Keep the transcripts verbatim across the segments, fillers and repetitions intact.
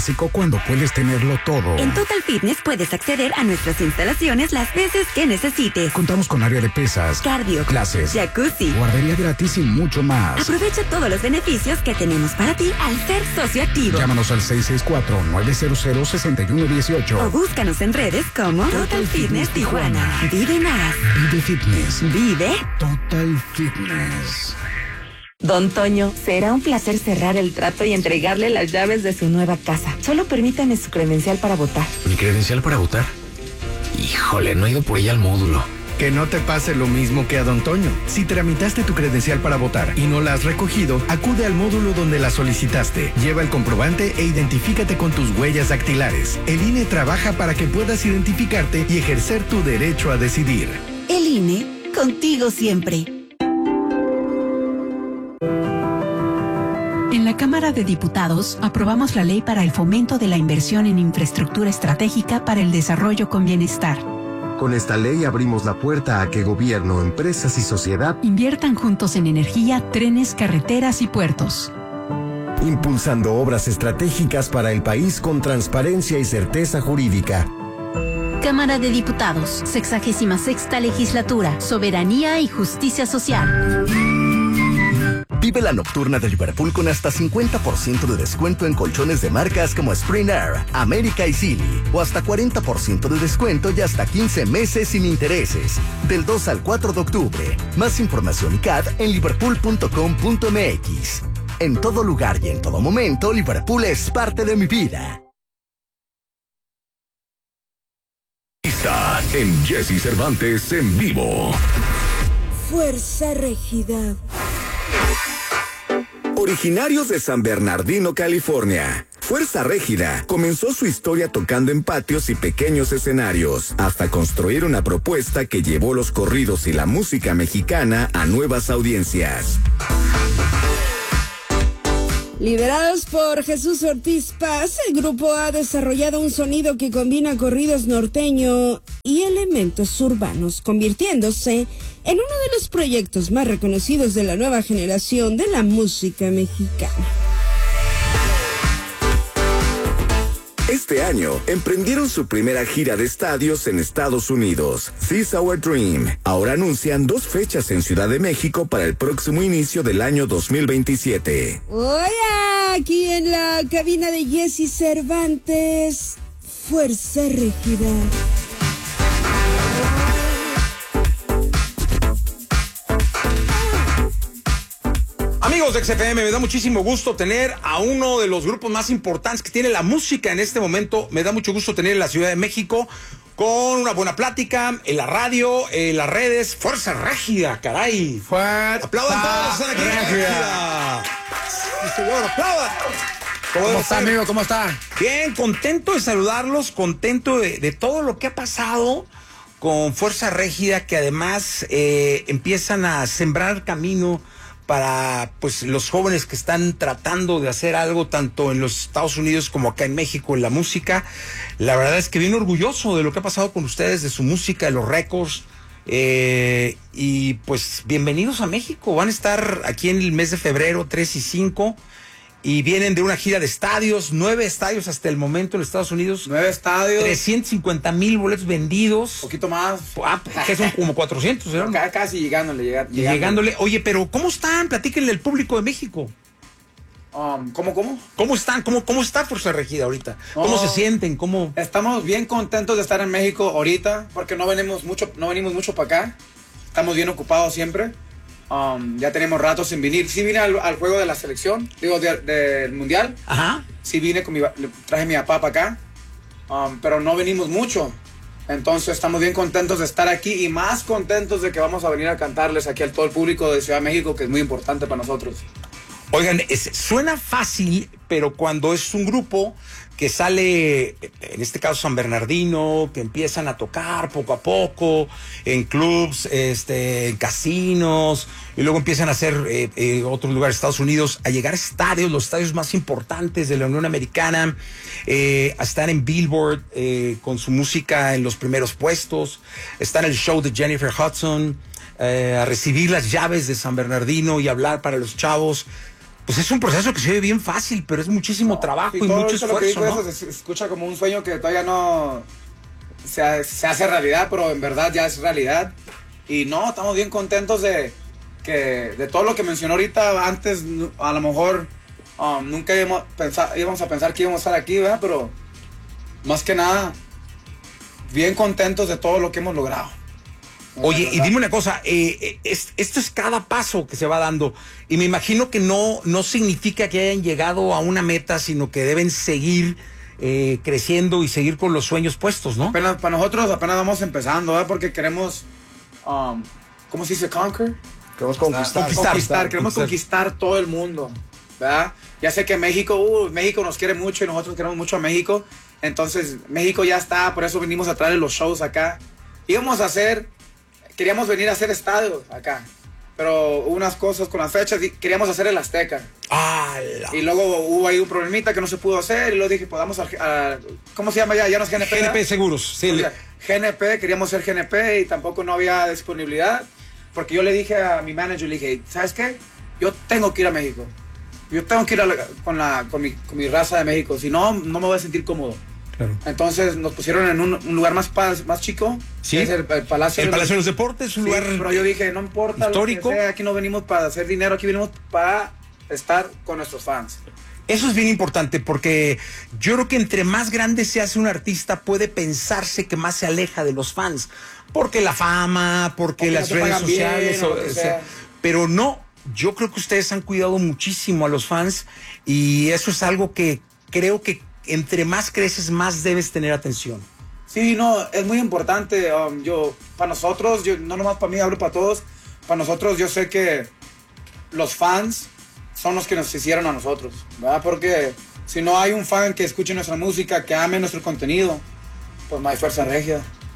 Cuando puedes tenerlo todo. En Total Fitness puedes acceder a nuestras instalaciones las veces que necesites. Contamos con área de pesas, cardio, clases, jacuzzi, guardería gratis y mucho más. Aprovecha todos los beneficios que tenemos para ti al ser socio activo. Llámanos al seis seis cuatro, nueve cero cero, seis uno uno ocho o búscanos en redes como Total, Total Fitness, Fitness Tijuana. Tijuana. Vive más. Vive Fitness. Vive Total Fitness. Don Toño, será un placer cerrar el trato y entregarle las llaves de su nueva casa. Solo permítame su credencial para votar. ¿Mi credencial para votar? Híjole, no he ido por ella al módulo. Que no te pase lo mismo que a Don Toño. Si tramitaste tu credencial para votar y no la has recogido, acude al módulo donde la solicitaste. Lleva el comprobante e identifícate con tus huellas dactilares. El I N E trabaja para que puedas identificarte y ejercer tu derecho a decidir. El I N E, contigo siempre. En la Cámara de Diputados aprobamos la ley para el fomento de la inversión en infraestructura estratégica para el desarrollo con bienestar. Con esta ley abrimos la puerta a que gobierno, empresas y sociedad inviertan juntos en energía, trenes, carreteras y puertos. Impulsando obras estratégicas para el país con transparencia y certeza jurídica. Cámara de Diputados, sexagésima sexta legislatura, soberanía y justicia social. Vive la nocturna de Liverpool con hasta cincuenta por ciento de descuento en colchones de marcas como Spring Air, América y Silly, o hasta cuarenta por ciento de descuento y hasta quince meses sin intereses, del dos al cuatro de octubre. Más información y C A D en liverpool punto com punto m x. En todo lugar y en todo momento, Liverpool es parte de mi vida. Está en Jesse Cervantes en vivo. Fuerza Régida. Originarios de San Bernardino, California, Fuerza Régida comenzó su historia tocando en patios y pequeños escenarios, hasta construir una propuesta que llevó los corridos y la música mexicana a nuevas audiencias. Liderados por Jesús Ortiz Paz, el grupo ha desarrollado un sonido que combina corridos norteño y elementos urbanos, convirtiéndose en uno de los proyectos más reconocidos de la nueva generación de la música mexicana. Este año emprendieron su primera gira de estadios en Estados Unidos, This Our Dream. Ahora anuncian dos fechas en Ciudad de México para el próximo inicio del año dos mil veintisiete. Hola, aquí en la cabina de Jesse Cervantes, Fuerza Régida. Amigos de X F M, me da muchísimo gusto tener a uno de los grupos más importantes que tiene la música en este momento. Me da mucho gusto tener en la Ciudad de México con una buena plática en la radio, en las redes. Fuerza Régida, caray. Fuerza Aplaudan todos, están aquí. Régida. Sí, señor, aplaudan. ¿Cómo, ¿Cómo está, amigo? ¿Cómo está? Bien, contento de saludarlos, contento de, de todo lo que ha pasado con Fuerza Régida, que además eh, empiezan a sembrar camino para pues los jóvenes que están tratando de hacer algo tanto en los Estados Unidos como acá en México en la música. La verdad es que bien orgulloso de lo que ha pasado con ustedes, de su música, de los récords. Eh, y pues bienvenidos a México. Van a estar aquí en el mes de febrero tres y cinco. Y vienen de una gira de estadios, nueve estadios hasta el momento en Estados Unidos. Nueve estadios. trescientos cincuenta mil boletos vendidos. Un poquito más. Ah, que son como cuatrocientos, ¿no? Casi llegándole, llegando. Llegándole. Oye, pero ¿cómo están? Platíquenle al público de México. Um, ¿Cómo, cómo? ¿Cómo están? ¿Cómo, cómo está Fuerza Régida ahorita? ¿Cómo oh, se sienten? ¿Cómo? Estamos bien contentos de estar en México ahorita, porque no venimos mucho, no venimos mucho para acá. Estamos bien ocupados siempre. Um, ya tenemos rato sin venir. Sí vine al, al juego de la selección, digo, del de, de mundial. Ajá. Sí vine con mi, traje mi papá para acá, um, pero no venimos mucho. Entonces estamos bien contentos de estar aquí y más contentos de que vamos a venir a cantarles aquí al todo el público de Ciudad de México, que es muy importante para nosotros. Oigan, es, suena fácil, pero cuando es un grupo que sale, en este caso San Bernardino, que empiezan a tocar poco a poco, en clubs, este, en casinos, y luego empiezan a hacer eh, eh, otros lugares de Estados Unidos, a llegar a estadios, los estadios más importantes de la Unión Americana, eh, a estar en Billboard eh, con su música en los primeros puestos, estar en el show de Jennifer Hudson, eh, a recibir las llaves de San Bernardino y hablar para los chavos. pues es un proceso que se ve bien fácil, pero es muchísimo no, trabajo y, y mucho esfuerzo, ¿no? Eso se escucha como un sueño que todavía no se, se hace realidad, pero en verdad ya es realidad. Y no, estamos bien contentos de que de todo lo que mencionó ahorita. Antes a lo mejor um, nunca íbamos, pensar, íbamos a pensar que íbamos a estar aquí, ¿verdad? Pero más que nada, bien contentos de todo lo que hemos logrado. Oye, y dime una cosa, eh, es, esto es cada paso que se va dando, y me imagino que no, no significa que hayan llegado a una meta, sino que deben seguir eh, creciendo y seguir con los sueños puestos, ¿no? Apenas, para nosotros apenas vamos empezando, ¿verdad? Porque queremos, um, ¿cómo se dice? Conquer. Queremos conquistar. Conquistar, conquistar queremos conquistar. conquistar todo el mundo, ¿verdad? Ya sé que México, uh, México nos quiere mucho y nosotros queremos mucho a México, entonces México ya está, por eso venimos a traer los shows acá. Íbamos a hacer... Queríamos venir a hacer estadios acá, pero hubo unas cosas con las fechas, queríamos hacer el Azteca. ¡Hala! Y luego hubo ahí un problemita que no se pudo hacer, y luego dije, pues vamos a... a ¿cómo se llama ya? Ya no es G N P. G N P ¿verdad? Seguros, sí. O sea, G N P, queríamos ser G N P y tampoco no había disponibilidad, porque yo le dije a mi manager, le dije, ¿sabes qué? Yo tengo que ir a México. Yo tengo que ir a la, con, la, con, mi, con mi raza de México, si no, no me voy a sentir cómodo. Claro. Entonces nos pusieron en un, un lugar más, más chico, ¿sí? Que es el, el Palacio, el de, Palacio los, de los Deportes, un sí, lugar pero yo dije, no importa histórico. Lo que sea, aquí no venimos para hacer dinero, aquí venimos para estar con nuestros fans. Eso es bien importante, porque yo creo que entre más grande se hace un artista, puede pensarse que más se aleja de los fans, porque la fama, porque, porque las no redes sociales, bien, o, o sea, pero no, yo creo que ustedes han cuidado muchísimo a los fans, y eso es algo que creo que entre más creces, más debes tener atención. Sí, no, es muy importante. Um, yo, para nosotros, yo, no nomás para mí, hablo para todos. Para nosotros, yo sé que los fans son los que nos hicieron a nosotros, ¿verdad? Porque si no hay un fan que escuche nuestra música, que ame nuestro contenido, pues no hay fuerza regia.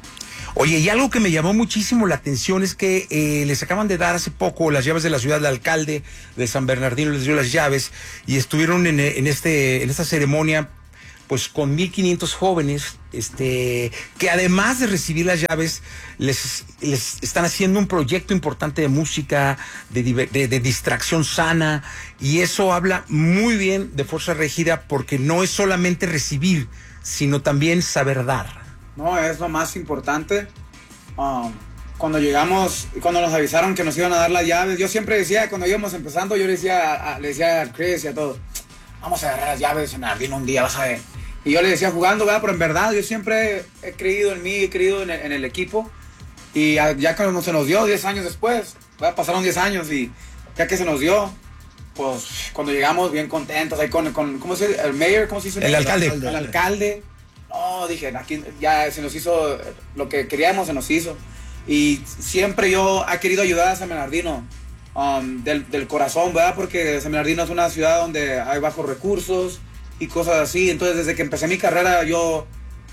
Oye, y algo que me llamó muchísimo la atención es que eh, les acaban de dar hace poco las llaves de la ciudad. El alcalde de San Bernardino les dio las llaves y estuvieron en, en, este, en esta ceremonia pues con mil quinientos jóvenes, este, que además de recibir las llaves, les, les están haciendo un proyecto importante de música, de, de, de distracción sana, y eso habla muy bien de Fuerza Régida, porque no es solamente recibir, sino también saber dar. No, es lo más importante. Um, cuando llegamos, cuando nos avisaron que nos iban a dar las llaves, yo siempre decía, cuando íbamos empezando, yo le decía a, le decía a Chris y a todos, vamos a agarrar las llaves en Bernardino un día, vas a ver. Y yo le decía jugando, ¿verdad? Pero en verdad yo siempre he creído en mí, he creído en el, en el equipo. Y ya que se nos dio diez años después, ¿verdad? Pasaron diez años y ya que se nos dio, pues cuando llegamos bien contentos, ahí con, con ¿cómo se dice? El mayor, ¿cómo se dice? El, el alcalde. El, el alcalde. No, dije, aquí ya se nos hizo lo que queríamos, se nos hizo. Y siempre yo he querido ayudar a San Bernardino, um, del, del corazón, ¿verdad? Porque San Bernardino es una ciudad donde hay bajos recursos y cosas así. Entonces, desde que empecé mi carrera, yo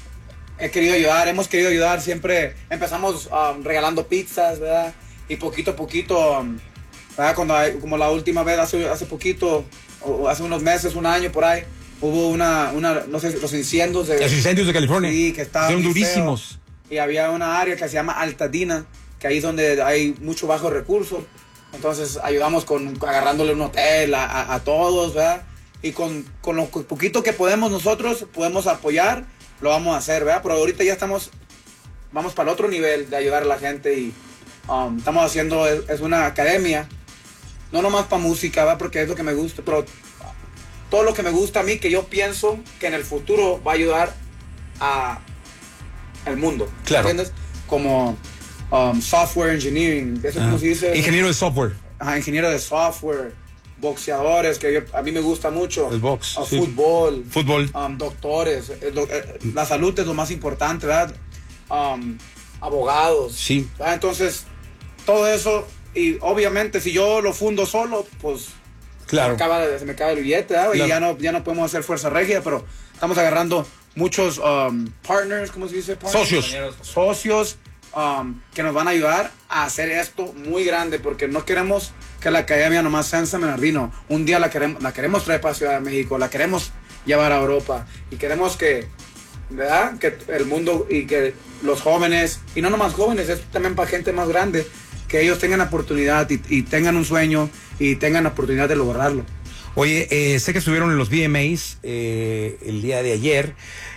he querido ayudar, hemos querido ayudar. Siempre empezamos um, regalando pizzas, ¿verdad? Y poquito a poquito, um, ¿verdad? Cuando hay, como la última vez, hace, hace poquito, o hace unos meses, un año por ahí, hubo una, una no sé, los incendios de... Los incendios de California. Sí, que estaban son durísimos. Feo. Y había una área que se llama Altadena, que ahí es donde hay mucho bajo recursos. Entonces ayudamos con agarrándole un hotel a, a, a todos, ¿verdad? Y con, con lo poquito que podemos nosotros, podemos apoyar, lo vamos a hacer, ¿verdad? Pero ahorita ya estamos, vamos para el otro nivel de ayudar a la gente y um, estamos haciendo, es, es una academia, no nomás para música, ¿verdad? Porque es lo que me gusta, pero todo lo que me gusta a mí, que yo pienso que en el futuro va a ayudar a el mundo. Claro. ¿Entiendes? Como um, software engineering, ¿eso ah. cómo se dice? Ingeniero de software. Ajá, ingeniero de software, boxeadores, que yo, a mí me gusta mucho. El box. Uh, sí. Fútbol. Fútbol. Um, doctores. Eh, do, eh, la salud es lo más importante, ¿verdad? Um, abogados. Sí. ¿verdad? Entonces, todo eso, y obviamente si yo lo fundo solo, pues claro. se, me acaba, se me acaba el billete, ¿verdad? Claro. Y ya no, ya no podemos hacer Fuerza Regia, pero estamos agarrando muchos um, partners, ¿cómo se dice? Partners? Socios. Socios um, que nos van a ayudar a hacer esto muy grande, porque no queremos que la academia nomás sea en San Bernardino. Un día la queremos, la queremos traer para Ciudad de México, la queremos llevar a Europa y queremos que, ¿verdad? Que el mundo y que los jóvenes, y no nomás jóvenes, es también para gente más grande, que ellos tengan oportunidad y, y tengan un sueño y tengan la oportunidad de lograrlo. Oye, eh, sé que estuvieron en los V M As eh, el día de ayer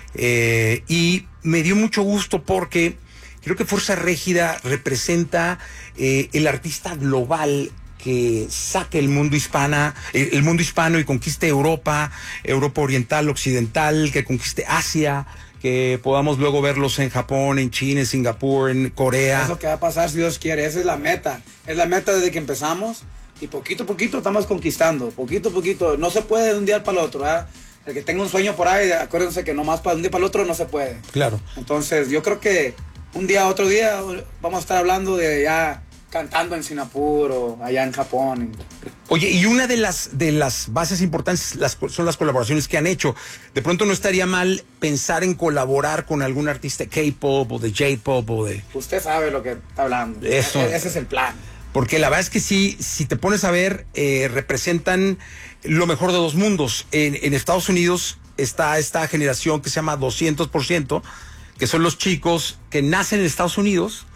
eh, y me dio mucho gusto porque creo que Fuerza Régida representa eh, el artista global que saque el mundo hispana, el, el mundo hispano y conquiste Europa, Europa oriental, occidental, que conquiste Asia, que podamos luego verlos en Japón, en China, en Singapur, en Corea. Es lo que va a pasar si Dios quiere, esa es la meta. Es la meta desde que empezamos y poquito a poquito estamos conquistando, poquito a poquito. No se puede de un día para el otro, ¿verdad? El que tenga un sueño por ahí, acuérdense que nomás para un día para el otro no se puede. Claro. Entonces yo creo que un día, otro día, vamos a estar hablando de ya cantando en Singapur o allá en Japón. Oye, y una de las de las bases importantes las, son las colaboraciones que han hecho. De pronto no estaría mal pensar en colaborar con algún artista de K-pop o de J-pop o de... Usted sabe lo que está hablando. Eso. E- ese es el plan. Porque la verdad es que sí, si te pones a ver, eh, representan lo mejor de dos mundos. En, en Estados Unidos está esta generación que se llama doscientos por ciento, que son los chicos que nacen en Estados Unidos,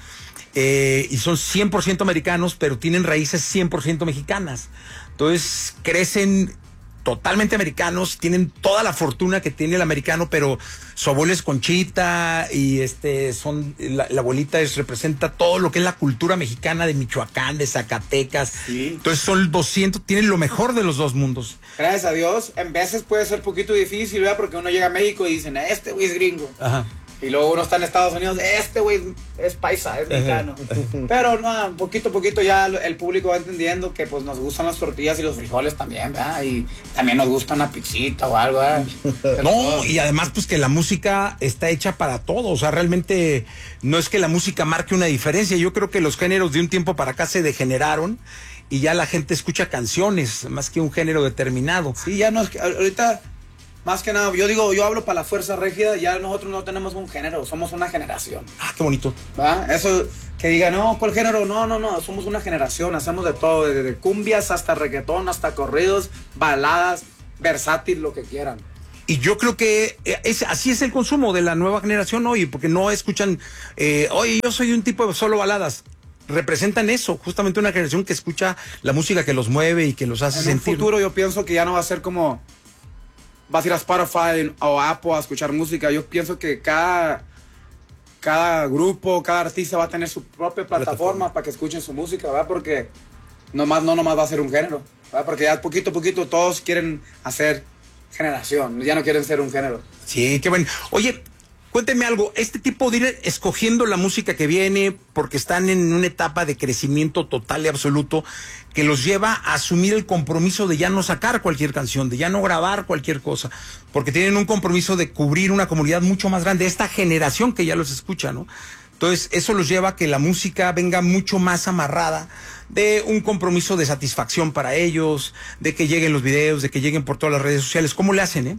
Eh, y son cien por ciento americanos, pero tienen raíces cien por ciento mexicanas. Entonces crecen totalmente americanos, tienen toda la fortuna que tiene el americano, pero su abuela es Conchita y este son la, la abuelita es, representa todo lo que es la cultura mexicana de Michoacán, de Zacatecas. Sí. Entonces son doscientos, tienen lo mejor de los dos mundos. Gracias a Dios, en veces puede ser poquito difícil, ¿verdad? Porque uno llega a México y dicen, este güey es gringo. Ajá. Y luego uno está en Estados Unidos, este güey es paisa, es mexicano. Pero no, poquito a poquito ya el público va entendiendo que pues nos gustan las tortillas y los frijoles también, ¿verdad? Y también nos gusta una pizzita o algo, ¿verdad? No, y además pues que la música está hecha para todo, o sea, realmente no es que la música marque una diferencia. Yo creo que los géneros de un tiempo para acá se degeneraron y ya la gente escucha canciones más que un género determinado. Sí, ya no es que ahorita... Más que nada, yo digo, yo hablo para la Fuerza Régida, ya nosotros no tenemos un género, somos una generación. Ah, qué bonito. ¿Va? Eso, que diga, no, ¿cuál género? No, no, no, somos una generación, hacemos de todo, desde cumbias hasta reggaetón, hasta corridos, baladas, versátil, lo que quieran. Y yo creo que es, así es el consumo de la nueva generación hoy, porque no escuchan, eh, oye, yo soy un tipo de solo baladas. Representan eso, justamente una generación que escucha la música que los mueve y que los hace en sentir. En el futuro yo pienso que ya no va a ser como... vas a ir a Spotify o Apple a escuchar música. Yo pienso que cada, cada grupo, cada artista va a tener su propia plataforma, plataforma. para que escuchen su música, ¿verdad? Porque nomás, no nomás va a ser un género, ¿verdad? Porque ya poquito a poquito todos quieren hacer generación, ya no quieren ser un género. Sí, qué bueno. Oye, cuénteme algo, este tipo de ir escogiendo la música que viene, porque están en una etapa de crecimiento total y absoluto, que los lleva a asumir el compromiso de ya no sacar cualquier canción, de ya no grabar cualquier cosa, porque tienen un compromiso de cubrir una comunidad mucho más grande, esta generación que ya los escucha, ¿no? Entonces, eso los lleva a que la música venga mucho más amarrada de un compromiso de satisfacción para ellos, de que lleguen los videos, de que lleguen por todas las redes sociales. ¿Cómo le hacen, eh?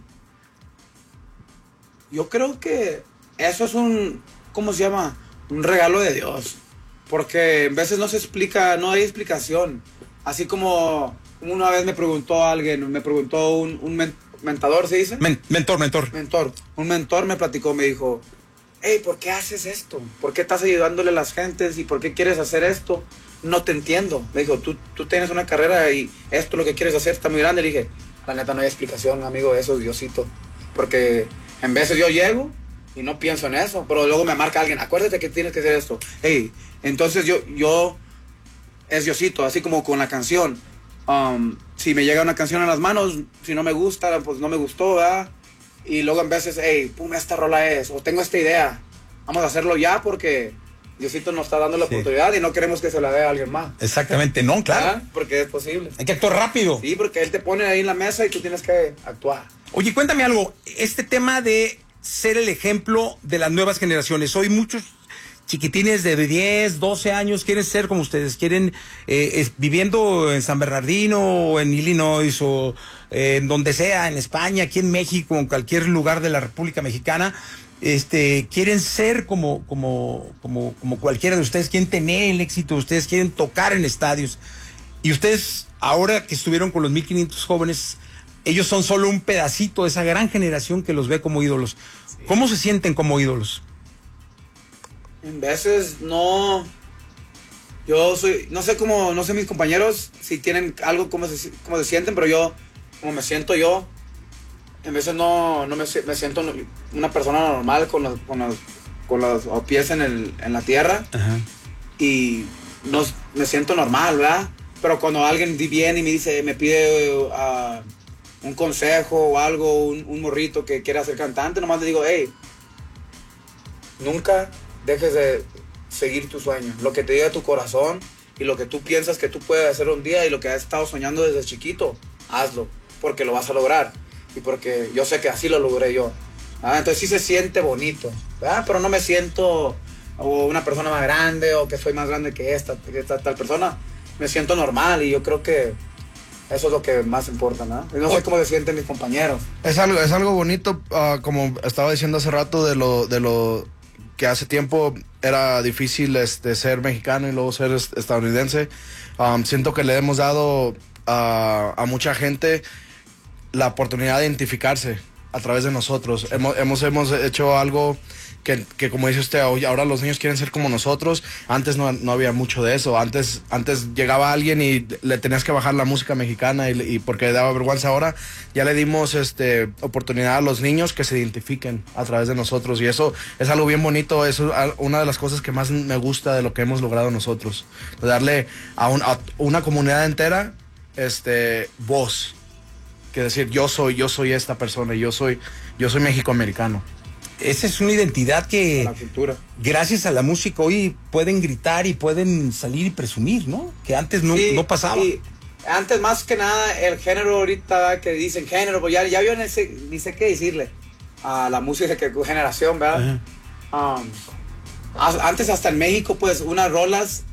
Yo creo que eso es un, ¿cómo se llama? Un regalo de Dios. Porque en veces no se explica, no hay explicación. Así como una vez me preguntó alguien, me preguntó un, un men, mentador, ¿se dice? Men, mentor, mentor. Mentor. Un mentor me platicó, me dijo, hey, ¿por qué haces esto? ¿Por qué estás ayudándole a las gentes? ¿Y por qué quieres hacer esto? No te entiendo. Me dijo, tú, tú tienes una carrera y esto lo que quieres hacer está muy grande. Le dije, la neta no hay explicación, amigo, eso es Diosito. Porque... en veces yo llego y no pienso en eso, pero luego me marca alguien, acuérdate que tienes que hacer esto. Hey, entonces yo, yo, es Diosito, así como con la canción. Um, si me llega una canción a las manos, si no me gusta, pues no me gustó, ¿verdad? Y luego en veces, hey, pum, esta rola es, o tengo esta idea, vamos a hacerlo ya porque Diosito nos está dando la sí. oportunidad y no queremos que se la dé a alguien más. Exactamente, no, claro. ¿verdad? Porque es posible. Hay que actuar rápido. Sí, porque él te pone ahí en la mesa y tú tienes que actuar. Oye, cuéntame algo, este tema de ser el ejemplo de las nuevas generaciones. Hoy muchos chiquitines de diez, doce años quieren ser como ustedes, quieren, eh, es, viviendo en San Bernardino o en Illinois o eh, en donde sea, en España, aquí en México, en cualquier lugar de la República Mexicana, este, quieren ser como, como, como, como cualquiera de ustedes, quieren tener el éxito, ustedes quieren tocar en estadios. Y ustedes, ahora que estuvieron con los mil quinientos jóvenes, ellos son solo un pedacito de esa gran generación que los ve como ídolos. Sí. ¿Cómo se sienten como ídolos? En veces no... Yo soy... No sé cómo... No sé mis compañeros si tienen algo como se, cómo se sienten, pero yo como me siento yo. En veces no, no me, me siento una persona normal con los, con los, con los pies en, el, en la tierra. Ajá. Y no, me siento normal, ¿verdad? Pero cuando alguien viene y me dice, me pide uh, un consejo o algo, un, un morrito que quiera ser cantante, nomás le digo, hey, nunca dejes de seguir tu sueño. Lo que te diga tu corazón y lo que tú piensas que tú puedes hacer un día y lo que has estado soñando desde chiquito, hazlo, porque lo vas a lograr. Y porque yo sé que así lo logré yo. ¿Ah? Entonces sí se siente bonito, ¿verdad? Pero no me siento o una persona más grande o que soy más grande que esta, que esta tal persona. Me siento normal y yo creo que eso es lo que más importa, ¿no? Y no sé cómo se sienten mis compañeros. Es algo, es algo bonito, uh, como estaba diciendo hace rato, de lo, de lo que hace tiempo era difícil este, ser mexicano y luego ser estadounidense. Um, siento que le hemos dado uh, a mucha gente la oportunidad de identificarse a través de nosotros. Hemos, hemos, hemos hecho algo que, que, como dice usted, ahora los niños quieren ser como nosotros. Antes no, no había mucho de eso. Antes, antes llegaba alguien y le tenías que bajar la música mexicana y, y porque daba vergüenza. Ahora ya le dimos este, oportunidad a los niños que se identifiquen a través de nosotros. Y eso es algo bien bonito. Eso es una de las cosas que más me gusta de lo que hemos logrado nosotros. De darle a, un, a una comunidad entera este, voz. Que decir, yo soy, yo soy esta persona, yo soy, yo soy mexicoamericano. Esa es una identidad que, la cultura, gracias a la música hoy pueden gritar y pueden salir y presumir, ¿no? Que antes no, sí, no pasaba. Sí. Antes más que nada el género ahorita que dicen género, pues ya, ya yo ni sé, ni sé qué decirle a la música que generación, ¿verdad? Um, antes hasta en México pues unas rolas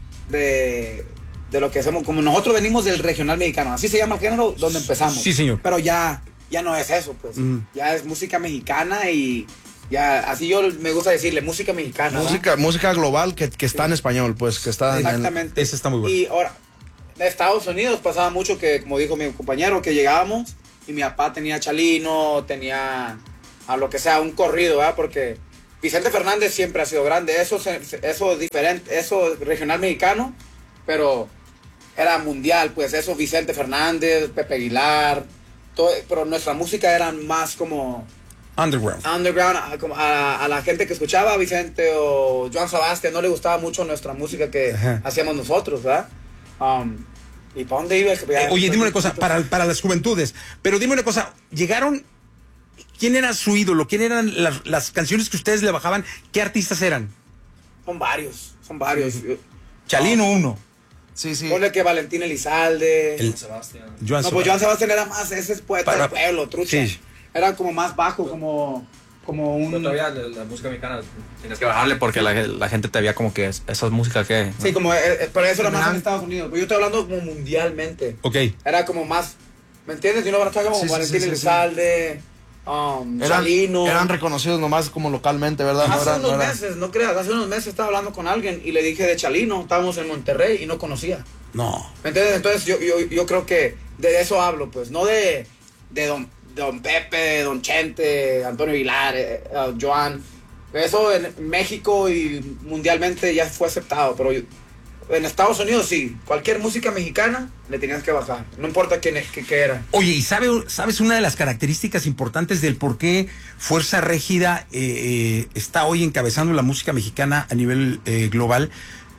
de de lo que hacemos, como nosotros venimos del regional mexicano, así se llama el género donde empezamos. Sí, señor. Pero ya, ya no es eso, pues. Mm. Ya es música mexicana y ya, así yo me gusta decirle, música mexicana. Música, ¿no? Música global que, que está sí. en español, pues, que está exactamente. En, ese está muy bueno. Y ahora, en Estados Unidos pasaba mucho que, como dijo mi compañero, que llegábamos y mi papá tenía Chalino, tenía a lo que sea, un corrido, ¿verdad? Porque Vicente Fernández siempre ha sido grande, eso, eso es diferente, eso es regional mexicano, pero era mundial, pues eso, Vicente Fernández, Pepe Aguilar, todo, pero nuestra música era más como underground. Underground, a, como a, a la gente que escuchaba a Vicente o Joan Sebastián no le gustaba mucho nuestra música que Ajá. hacíamos nosotros, ¿verdad? Um, ¿Y para dónde iba? Eh, oye, dime una cosa, para, para las juventudes, pero dime una cosa, llegaron, ¿quién era su ídolo? ¿Quién eran las, las canciones que ustedes le bajaban? ¿Qué artistas eran? Son varios, son varios. Chalino um, uno. Sí, sí. Ponle que Valentín Elizalde. El Sebastián. Joan no, pues Joan Sebastián era más, ese es poeta Para, del pueblo, trucha. Sí. Era como más bajo, como, como un... Pero todavía la, la música mexicana tienes que bajarle porque la, la gente te veía como que esa es música que... ¿no? Sí, como, eh, pero eso era más en Estados Unidos. Pero yo estoy hablando como mundialmente. Ok. Era como más, ¿me entiendes? Y uno va a estar como sí, Valentín sí, sí, Elizalde... Sí. Um, eran, eran reconocidos nomás como localmente, ¿verdad? Hace no eran, unos no eran... meses, no creas, hace unos meses estaba hablando con alguien y le dije de Chalino, estábamos en Monterrey y no conocía. No. ¿Me entiendes? Entonces yo, yo, yo creo que de eso hablo, pues, no de, de, don, de don Pepe, don Chente, Antonio Aguilar, eh, uh, Joan. Eso en México y mundialmente ya fue aceptado, pero yo, en Estados Unidos sí, cualquier música mexicana le tenías que bajar, no importa quién qué, qué era. Oye, ¿y sabe, sabes una de las características importantes del por qué Fuerza Régida eh, eh, está hoy encabezando la música mexicana a nivel eh, global?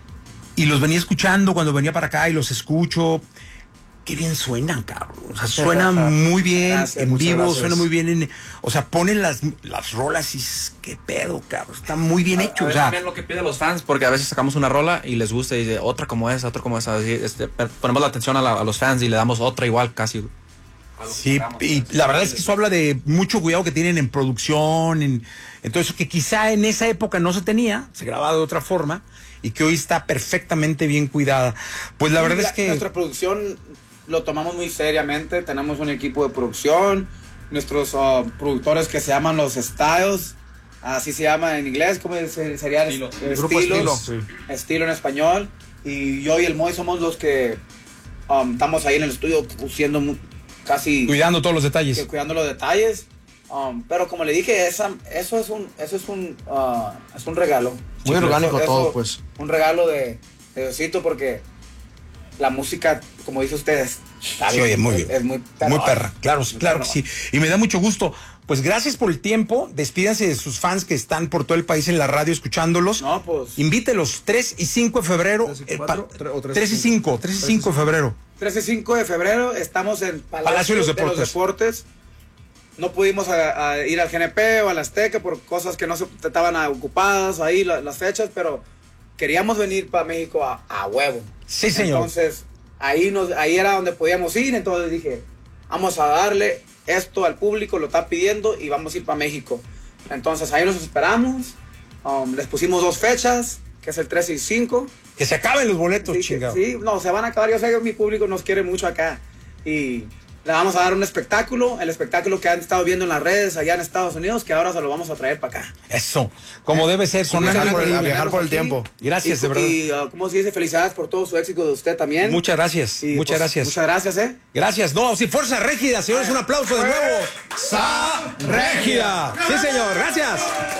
Y los venía escuchando cuando venía para acá y los escucho. Qué bien suenan, cabrón. O sea, suenan muy bien gracias, en vivo, gracias. Suena muy bien en... O sea, ponen las, las rolas y qué pedo, cabrón. Está muy bien hecho. A, a o sea, también lo que piden los fans, porque a veces sacamos una rola y les gusta y dice otra como esa, otra como esa. Así, este, ponemos la atención a, la, a los fans y le damos otra igual casi. Sí, y la verdad es que eso habla de mucho cuidado que tienen en producción, en, en todo eso que quizá en esa época no se tenía, se grababa de otra forma y que hoy está perfectamente bien cuidada. Pues la sí, verdad la, es que... Nuestra producción lo tomamos muy seriamente, tenemos un equipo de producción, nuestros uh, productores que se llaman los Styles, así se llama en inglés, ¿cómo sería? Estilo. El, el grupo estilos, estilo, sí. Estilo en español, y yo y el Moy somos los que um, estamos ahí en el estudio siendo casi... Cuidando todos los detalles. Que, cuidando los detalles. Um, pero como le dije, esa, eso es un, eso es un, uh, es un regalo. Muy sí, orgánico eso, todo, eso, pues. Un regalo de, de Diosito porque la música, como dice usted, Sí, bien, oye, muy bien. Es muy perra. Muy perra, claro, muy claro perra. Que sí. Y me da mucho gusto. Pues gracias por el tiempo. Despídanse de sus fans que están por todo el país en la radio escuchándolos. No, pues. Invítelos tres y cinco de febrero. tres y cinco, tres y cinco de febrero. tres y cinco de febrero estamos en Palacio, Palacio de los Deportes. De los Deportes. No pudimos a, a ir al G N P o al Azteca por cosas que no se estaban ocupadas ahí la, las fechas, pero queríamos venir para México a, a huevo. Sí, señor. Entonces, ahí, nos, ahí era donde podíamos ir, entonces dije, vamos a darle esto al público, lo está pidiendo y vamos a ir para México. Entonces, ahí nos esperamos, um, les pusimos dos fechas, que es el tres y cinco. Que se acaben los boletos, sí, chingado. Sí, no, se van a acabar, yo sé que mi público nos quiere mucho acá y le vamos a dar un espectáculo, el espectáculo que han estado viendo en las redes allá en Estados Unidos, que ahora se lo vamos a traer para acá. Eso, como debe ser. Con viajar por el, viajar por el tiempo. Gracias, y, de verdad. Y, uh, ¿cómo se dice? Felicidades por todo su éxito de usted también. Muchas gracias, y, muchas pues, gracias. Muchas gracias, ¿eh? Gracias. No, sí, Fuerza Régida, señores, un aplauso de nuevo. ¡Sa Régida! Sí, señor, gracias.